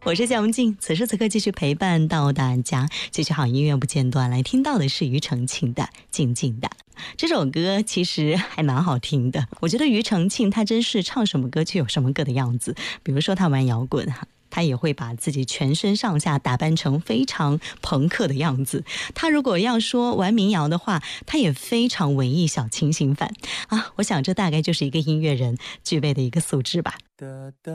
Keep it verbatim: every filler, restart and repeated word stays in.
我是夏文静，此时此刻继续陪伴到大家，继续好音乐不间断。来听到的是庾澄庆的《静静的》，这首歌其实还蛮好听的。我觉得庾澄庆他真是唱什么歌就有什么歌的样子。比如说他玩摇滚，他也会把自己全身上下打扮成非常朋克的样子。他如果要说玩民谣的话，他也非常文艺小清新范啊。我想这大概就是一个音乐人具备的一个素质吧。